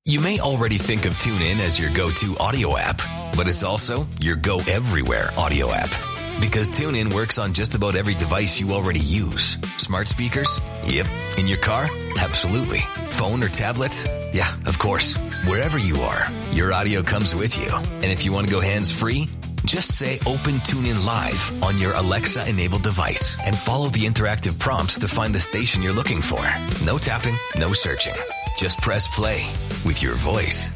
You may already think of TuneIn as your go-to audio app, but it's also your go-everywhere audio app. Because TuneIn works on just about every device you already use. Smart speakers? Yep. In your car? Absolutely. Phone or tablet? Yeah, of course. Wherever you are, your audio comes with you. And if you want to go hands-free, just say Open TuneIn Live on your Alexa-enabled device and follow the interactive prompts to find the station you're looking for. No tapping, no searching. Just press play with your voice.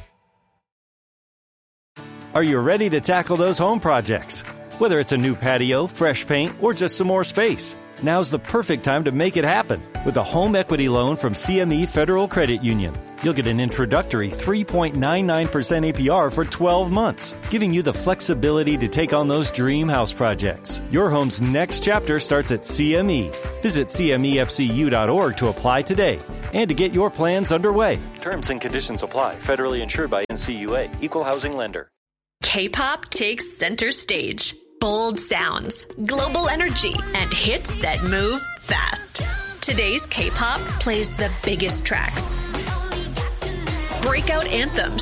Are you ready to tackle those home projects? Whether it's a new patio, fresh paint, or just some more space, now's the perfect time to make it happen with a home equity loan from CME Federal Credit Union. You'll get an introductory 3.99% APR for 12 months, giving you the flexibility to take on those dream house projects. Your home's next chapter starts at CME. Visit CMEFCU.org to apply today and to get your plans underway. Terms and conditions apply. Federally insured by NCUA. Equal housing lender. K-pop takes center stage. Bold sounds, global energy, and hits that move fast. Today's K-pop plays the biggest tracks, breakout anthems,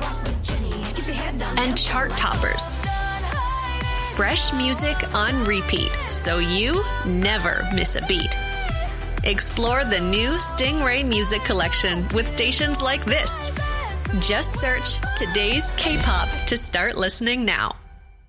and chart toppers. Fresh music on repeat, so you never miss a beat. Explore the new Stingray Music Collection with stations like this. Just search Today's K-pop to start listening now.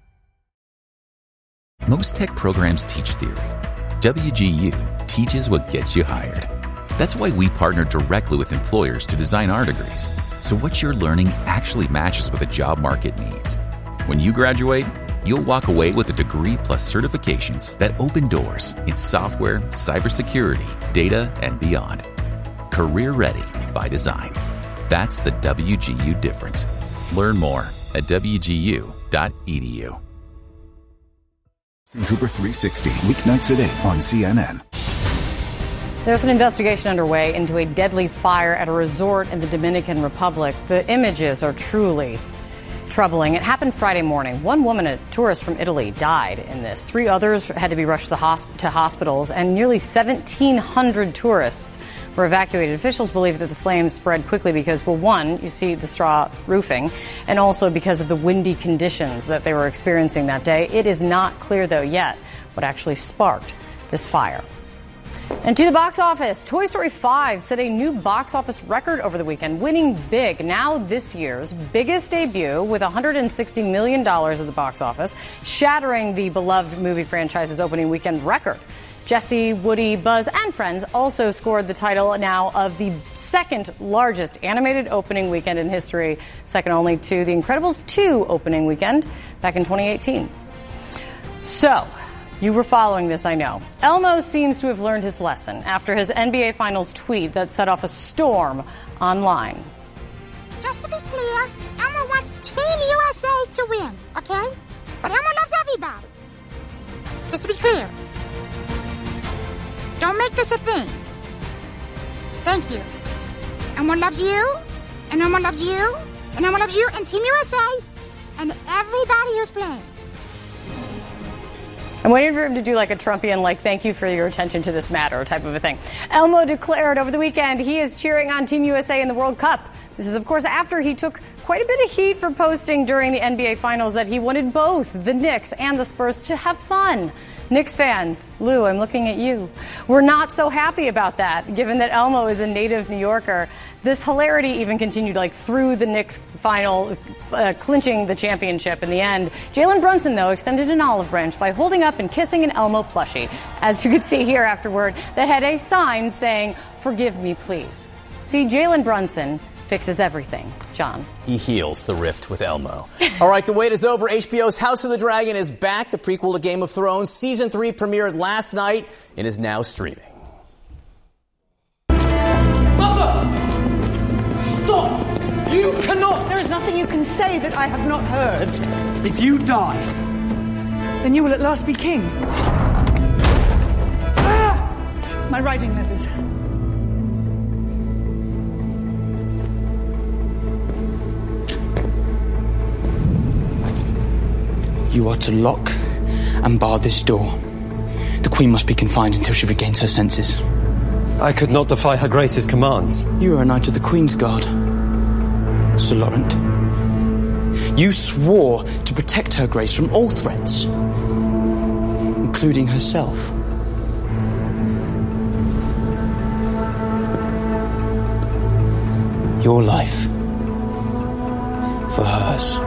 Most tech programs teach theory. WGU teaches what gets you hired. That's why we partner directly with employers to design our degrees, so what you're learning actually matches what the job market needs. When you graduate, you'll walk away with a degree plus certifications that open doors in software, cybersecurity, data, and beyond. Career ready by design. That's the WGU difference. Learn more at wgu.edu. Cooper 360, weeknights a day on CNN. There's an investigation underway into a deadly fire at a resort in the Dominican Republic. The images are truly troubling. It happened Friday morning. One woman, a tourist from Italy, died in this. 3 others had to be rushed to hospitals, and nearly 1,700 tourists were evacuated. Officials believe that the flames spread quickly because, well, one, you see the straw roofing, and also because of the windy conditions that they were experiencing that day. It is not clear, though, yet what actually sparked this fire. And to the box office, Toy Story 5 set a new box office record over the weekend, winning big. Now this year's biggest debut with $160 million at the box office, shattering the beloved movie franchise's opening weekend record. Jessie, Woody, Buzz, and Friends also scored the title now of the second largest animated opening weekend in history, second only to The Incredibles 2 opening weekend back in 2018. So, you were following this, I know. Elmo seems to have learned his lesson after his NBA Finals tweet that set off a storm online. Just to be clear, Elmo wants Team USA to win, okay? But Elmo loves everybody. Just to be clear. Don't make this a thing. Thank you. Elmo loves you, and Elmo loves you, and Elmo loves you, and Team USA, and everybody who's playing. I'm waiting for him to do like a Trumpian, like, thank you for your attention to this matter type of a thing. Elmo declared over the weekend he is cheering on Team USA in the World Cup. This is, of course, after he took quite a bit of heat for posting during the NBA Finals that he wanted both the Knicks and the Spurs to have fun. Knicks fans, Lou, I'm looking at you. We're not so happy about that, given that Elmo is a native New Yorker. This hilarity even continued like through the Knicks final, clinching the championship in the end. Jalen Brunson, though, extended an olive branch by holding up and kissing an Elmo plushie, as you could see here afterward, that had a sign saying, "Forgive me, please." See, Jalen Brunson fixes everything, John. He heals the rift with Elmo. All right, the wait is over. HBO's House of the Dragon is back. The prequel to Game of Thrones. Season 3 premiered last night and is now streaming. Mother! Stop! You cannot! There is nothing you can say that I have not heard. If you die, then you will at last be king. Ah! My riding leathers. You are to lock and bar this door. The Queen must be confined until she regains her senses. I could not defy Her Grace's commands. You are a knight of the Queen's Guard. Sir Laurent. You swore to protect Her Grace from all threats, including herself. Your life for hers.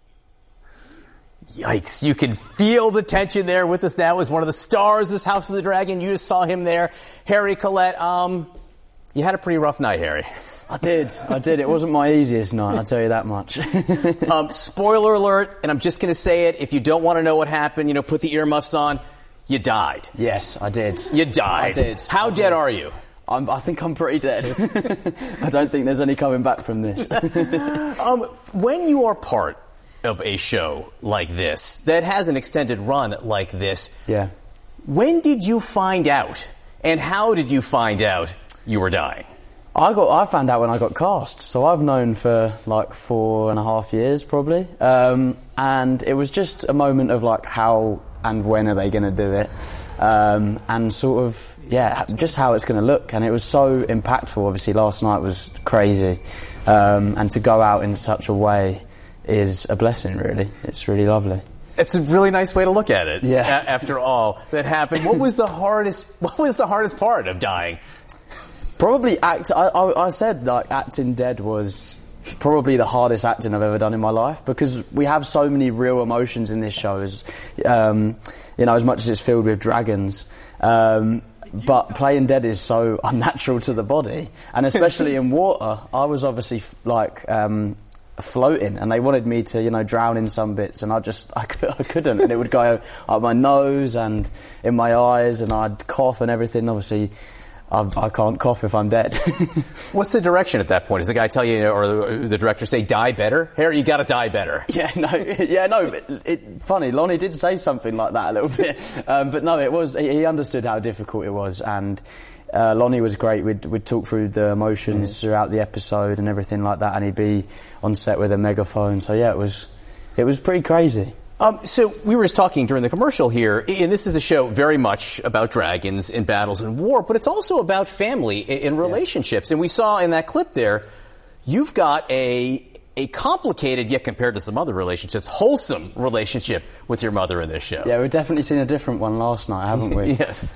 Yikes. You can feel the tension there. With us now is one of the stars of House of the Dragon. You just saw him there. Harry Collette, you had a pretty rough night, Harry. I did. It wasn't my easiest night, I'll tell you that much. Spoiler alert, and I'm just going to say it. If you don't want to know what happened, put the earmuffs on. You died. Yes, I did. You died. I did. How dead are you? I think I'm pretty dead. I don't think there's any coming back from this. When you are part of a show like this, that has an extended run like this, yeah. When did you find out, and how did you find out you were dying? I found out when I got cast, so I've known for like 4.5 years probably, and it was just a moment of like how and when are they going to do it, and sort of just how it's going to look, and it was so impactful. Obviously last night was crazy, and to go out in such a way is a blessing, really. It's really lovely. It's a really nice way to look at it. Yeah. After all that happened, what was the hardest part of dying? Probably I said like acting dead was probably the hardest acting I've ever done in my life, because we have so many real emotions in this show, as as much as it's filled with dragons. But playing dead is so unnatural to the body, and especially in water. I was obviously floating, and they wanted me to drown in some bits, and I couldn't, and it would go up my nose and in my eyes, and I'd cough and everything. Obviously I can't cough if I'm dead. What's the direction at that point? Does the guy tell you, or the director say, die better? Harry, you got to die better. Funny, Lonnie did say something like that a little bit, but no, it was. He understood how difficult it was, and Lonnie was great. We'd talk through the emotions throughout the episode and everything like that, and he'd be on set with a megaphone. So yeah, it was pretty crazy. So we were just talking during the commercial here, and this is a show very much about dragons and battles and war, but it's also about family and relationships. And we saw in that clip there, you've got a complicated, yet compared to some other relationships, wholesome relationship with your mother in this show. Yeah, we've definitely seen a different one last night, haven't we? Yes.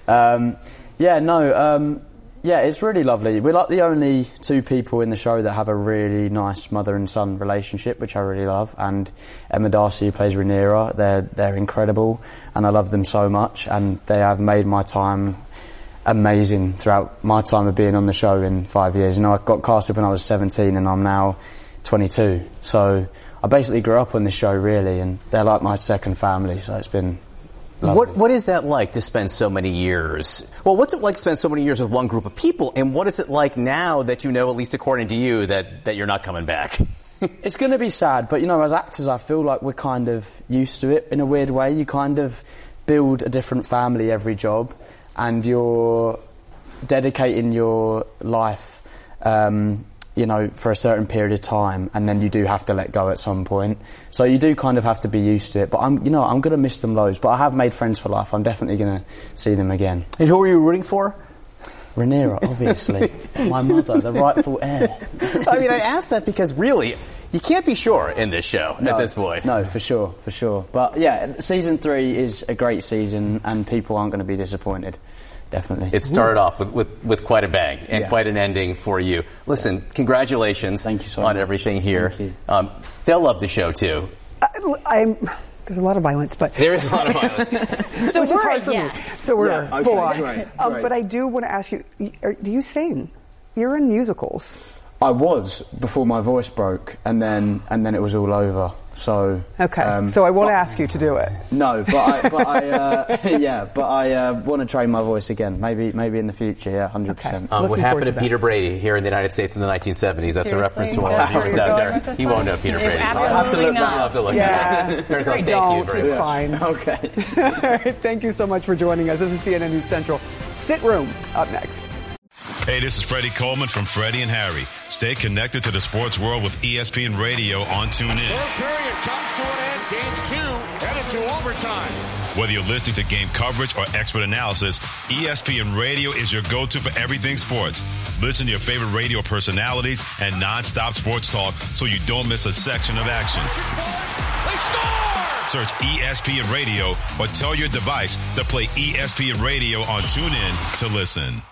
It's really lovely. We're like the only two people in the show that have a really nice mother and son relationship, which I really love. And Emma Darcy, who plays Rhaenyra, they're incredible, and I love them so much. And they have made my time amazing throughout my time of being on the show in 5 years. I got casted when I was 17, and I'm now 22. So I basically grew up on this show, really, and they're like my second family. So it's been lovely. What is that like to spend so many years? Well, what's it like to spend so many years with one group of people, and what is it like now that at least according to you, that you're not coming back? It's going to be sad, but as actors, I feel like we're kind of used to it in a weird way. You kind of build a different family every job, and you're dedicating your life, for a certain period of time, and then you do have to let go at some point. So you do kind of have to be used to it. But I'm going to miss them loads. But I have made friends for life. I'm definitely going to see them again. And who are you rooting for? Rhaenyra, obviously. My mother, the rightful heir. I asked that because really, you can't be sure in this show at this point. No, for sure. But yeah, season 3 is a great season, and people aren't going to be disappointed. Definitely. It started off with quite a bang and quite an ending for you. Listen, congratulations. Thank you so on much. Everything here. Thank you. They'll love the show too. There's a lot of violence, but there is a lot of violence. So which is hard for me. So we're full on. Great. But I do want to ask you: do you sing? You're in musicals. I was before my voice broke, and then it was all over. So okay. So I won't ask you to do it. No, but I want to train my voice again. Maybe in the future. Yeah, 100%. What happened to Peter Brady here in the United States in the 1970s? That's a reference to one of our viewers out there. He won't know Peter Brady. I'll have to look. Yeah. Thank you very much. It's fine. Okay. All right. Thank you so much for joining us. This is CNN News Central. Sit Room up next. Hey, this is Freddie Coleman from Freddie and Harry. Stay connected to the sports world with ESPN Radio on TuneIn. Third period comes to an end. Game 2 headed to overtime. Whether you're listening to game coverage or expert analysis, ESPN Radio is your go-to for everything sports. Listen to your favorite radio personalities and non-stop sports talk so you don't miss a section of action. They score! Search ESPN Radio or tell your device to play ESPN Radio on TuneIn to listen.